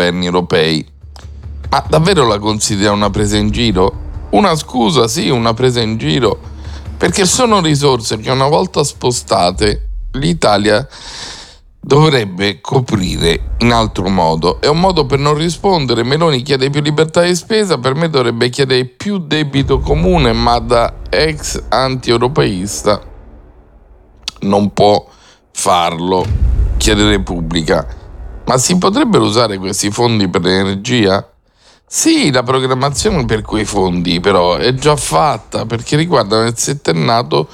governi europei. Ma davvero la considera una presa in giro? Una scusa, sì, una presa in giro, perché sono risorse che una volta spostate l'Italia dovrebbe coprire in altro modo. È un modo per non rispondere. Meloni chiede più libertà di spesa, per me dovrebbe chiedere più debito comune, ma da ex anti-europeista non può farlo. Chiede Repubblica: ma si potrebbero usare questi fondi per l'energia? Sì, la programmazione per quei fondi però è già fatta, perché riguardano il settennato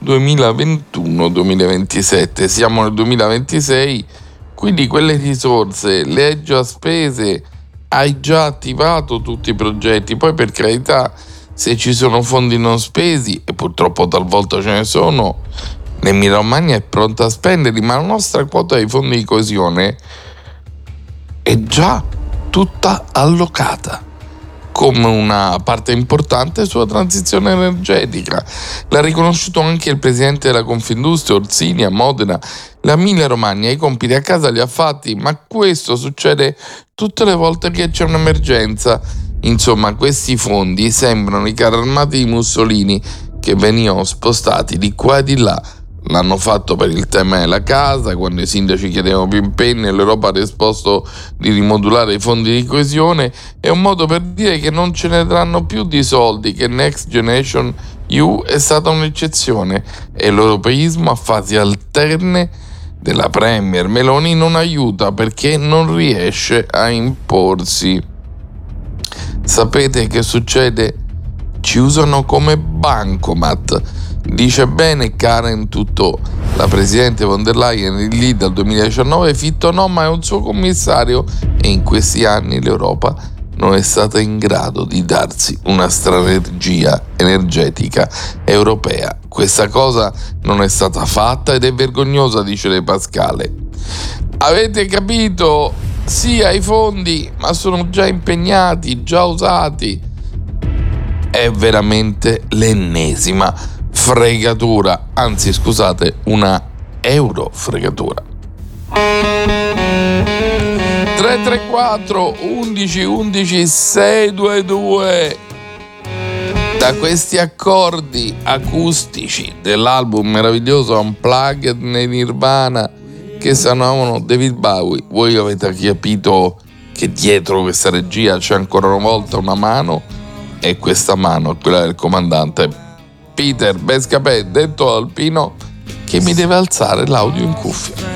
2021-2027, siamo nel 2026, quindi quelle risorse le hai già spese, hai già attivato tutti i progetti. Poi, per carità, se ci sono fondi non spesi, e purtroppo talvolta ce ne sono, l'Emilia Romagna è pronta a spenderli, ma la nostra quota dei fondi di coesione è già tutta allocata come una parte importante sulla transizione energetica. L'ha riconosciuto anche il presidente della Confindustria Orsini a Modena. L'Emilia Romagna i compiti a casa li ha fatti, ma questo succede tutte le volte che c'è un'emergenza. Insomma, questi fondi sembrano i carri armati di Mussolini che venivano spostati di qua e di là. L'hanno fatto per il tema della casa, quando i sindaci chiedevano più impegni e l'Europa ha risposto di rimodulare i fondi di coesione. È un modo per dire che non ce ne daranno più di soldi, che Next Generation EU è stata un'eccezione e l'europeismo a fasi alterne della Premier Meloni non aiuta, perché non riesce a imporsi. Sapete che succede? Ci usano come bancomat. Dice bene Karen Tutto, la presidente von der Leyen, lì dal 2019, Fitto no, ma è un suo commissario, e in questi anni l'Europa non è stata in grado di darsi una strategia energetica europea. Questa cosa non è stata fatta ed è vergognosa, dice De Pascale. Avete capito? Sì ai fondi, ma sono già impegnati, già usati. È veramente l'ennesima fregatura, anzi scusate, una eurofregatura. 334 11 11 622. Da questi accordi acustici dell'album meraviglioso Unplugged nei Nirvana che suonavano David Bowie, voi avete capito che dietro questa regia c'è ancora una volta una mano, e questa mano è quella del comandante Peter Bescapè, detto Alpino, che mi deve alzare l'audio in cuffia.